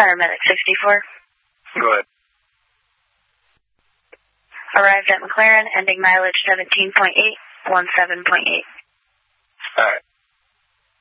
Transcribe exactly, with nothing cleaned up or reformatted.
Paramedic sixty-four. Go ahead. Arrived at McLaren, ending mileage seventeen point eight, one seven point eight. All right.